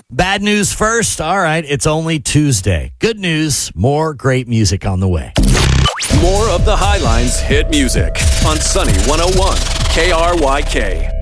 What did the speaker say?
Bad news first. All right, it's only Tuesday. Good news, more great music on the way. More of the Highlines hit music on Sunny 101 KRYK.